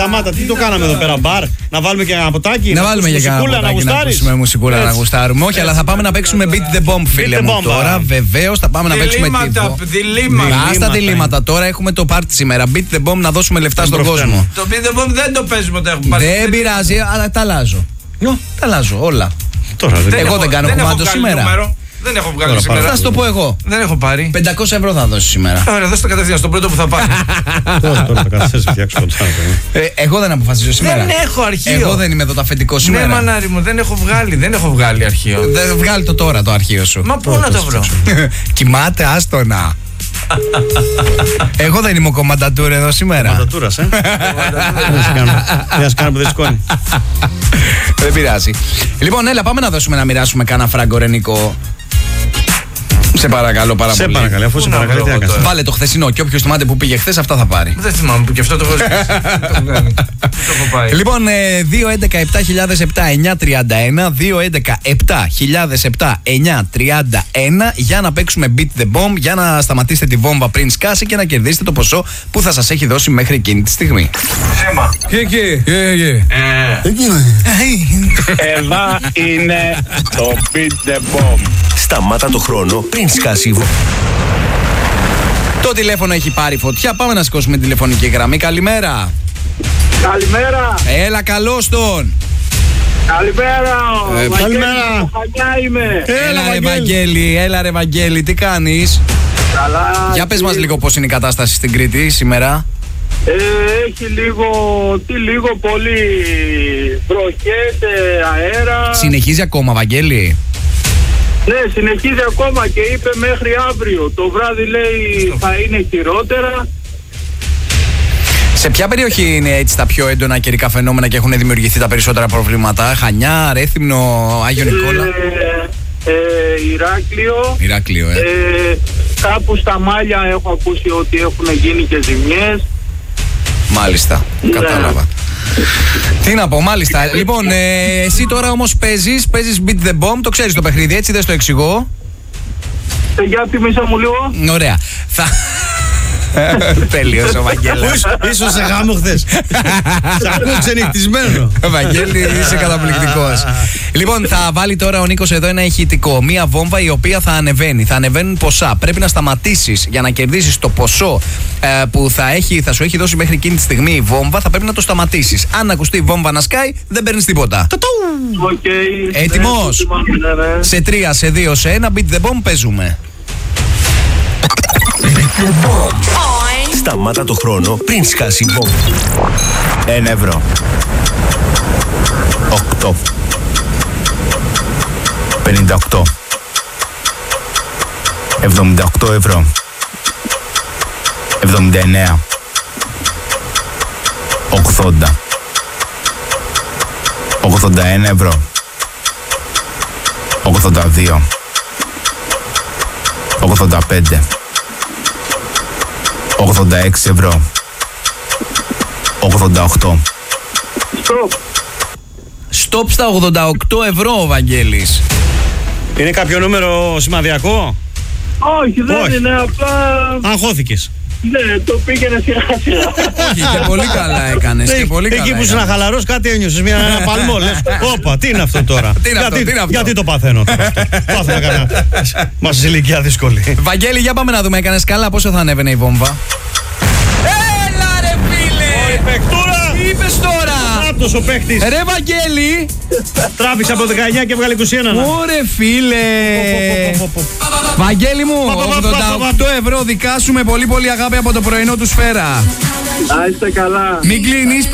Σταμάτα, τι το κάναμε εδώ πέρα, μπαρ, να βάλουμε και ένα ποτάκι. Να βάλουμε και ένα ποτάκι, να ακούσουμε μουσικούλα, να γουστάρουμε. Όχι, αλλά θα πάμε να παίξουμε Beat the Bomb, φίλε μου. Τώρα βεβαίως θα πάμε να παίξουμε διλήμματα. Άστα διλήμματα. Τώρα έχουμε το πάρτι σήμερα. Beat the Bomb, να δώσουμε λεφτά στον κόσμο. Το Beat the Bomb δεν το παίζουμε όταν έχουμε πάρει. Δεν πειράζει, αλλά τα αλλάζω. Τα αλλάζω όλα. Εγώ δεν κάνω κομμάτι σήμερα. Δεν έχω βγάλει σήμερα. Θα σου το πω εγώ. Δεν έχω πάρει. 500 ευρώ θα δώσει σήμερα. Ωραία, δώστε το κατευθείαν στον πρώτο που θα πάρει. Τώρα θα καθίσει να φτιάξει κοντά. Εγώ δεν αποφασίζω σήμερα. Δεν έχω αρχείο. Εγώ δεν είμαι εδώ το αφεντικό σήμερα. Ναι, μανάρι μου, δεν έχω βγάλει αρχείο. Βγάλει το τώρα το αρχείο σου. Μα πού να το βρω. Κοιμάται, άστονα. Εγώ δεν είμαι ο κομμαντατούρ εδώ σήμερα. Κομμαντατούρας, Τι να κάνω που δεν σηκώνει. Δεν πειράζει. Λοιπόν, έλα, πάμε να δώσουμε να μοιράσουμε κάνα φράγκο ρενικό. Σε παρακαλώ πάρα πολύ. Σε παρακαλώ, αφού σε παρακαλώ, τι να κάνεις. Βάλε το χθεσινό και όποιος θυμάται που πήγε χθες, αυτά θα πάρει. Δεν θυμάμαι που και αυτό το έχω ζήσει. Λοιπόν, 2-11-7-931, 2-11-7-931 για να παίξουμε Beat the Bomb, για να σταματήσετε τη βόμβα πριν σκάσει και να κερδίσετε το ποσό που θα σας έχει δώσει μέχρι εκείνη τη στιγμή. Έμα. Εδώ είναι το Beat the Bomb. Σταμάτα το χρόνο πριν σκάσει η βόμβα. Το τηλέφωνο έχει πάρει φωτιά. Πάμε να σηκώσουμε τη τηλεφωνική γραμμή. Καλημέρα. Καλημέρα. Έλα, καλώς τον. Καλημέρα. Καλημέρα. Χανιά είμαι. Έλα ρε Βαγγέλη, τι κάνεις? Καλά. Για πες μας λίγο πώς είναι η κατάσταση στην Κρήτη σήμερα. Έχει λίγο πολύ βροχές, αέρα. Συνεχίζει ακόμα, Βαγγέλη? Ναι, συνεχίζει ακόμα και είπε μέχρι αύριο. Το βράδυ λέει θα είναι χειρότερα. Σε ποια περιοχή είναι έτσι τα πιο έντονα καιρικά φαινόμενα και έχουν δημιουργηθεί τα περισσότερα προβλήματα? Χανιά, Ρέθυμνο, Άγιο Νικόλα? Ηράκλειο. Κάπου στα Μάλια έχω ακούσει ότι έχουν γίνει και ζημιές. Μάλιστα, κατάλαβα. Τι να πω, μάλιστα. Λοιπόν, εσύ τώρα όμως παίζεις Beat the Bomb, το ξέρεις το παιχνίδι, έτσι, δεν στο εξηγώ. Για θυμίσα μου λίγο. Ωραία. Τέλειος ο Βαγγέλης. Ίσως σε γάμο χθες. Σ' ακούω ξενυχτισμένο. Βαγγέλη, είσαι καταπληκτικός. Λοιπόν, θα βάλει τώρα ο Νίκος εδώ ένα ηχητικό. Μία βόμβα η οποία θα ανεβαίνει. Θα ανεβαίνουν ποσά. Πρέπει να σταματήσεις για να κερδίσεις το ποσό που θα σου έχει δώσει μέχρι εκείνη τη στιγμή η βόμβα. Θα πρέπει να το σταματήσεις. Αν ακουστεί η βόμβα να σκάει, δεν παίρνεις τίποτα. Έτοιμος? Σε 3, σε 2, σε 1, Beat the Bomb, παίζουμε. Σταμάτα το χρόνο πριν σκάσει η βόμβα. 1 ευρώ. 8. 58. 78 ευρώ. 79. 80. 81 ευρώ. 82. 85. 86 ευρώ. 88. Stop στα 88 ευρώ, ο Βαγγέλης. Είναι κάποιο νούμερο σημαδιακό? Όχι, δεν είναι, απλά... Αγχώθηκες? Ναι, το πήγαινε σιγά. Όχι, και πολύ καλά έκανες. Εκεί που ήσουν χαλαρός κάτι ένιωσες, ένα παλμό, λες. Όπα, τι είναι αυτό τώρα? Γιατί το παθαίνω τώρα? Πάθαινα κανένα. Μας σε ηλικία δύσκολη. Βαγγέλη, για πάμε να δούμε, έκανες καλά, πόσο θα ανέβαινε η βόμβα? Έλα ρε φίλε! Η παικτούρα! Τι είπες τώρα? Αυτός ο παίκτης. Ρε Βαγγέλη! Τράβηξε από 19 και έβγαλε 21. Ωρε φίλε! Βαγγέλη μου, 88 ευρώ δικά σου με πολύ πολύ αγάπη από το πρωινό του Σφαίρα. Να είστε καλά. Μην κλείνεις.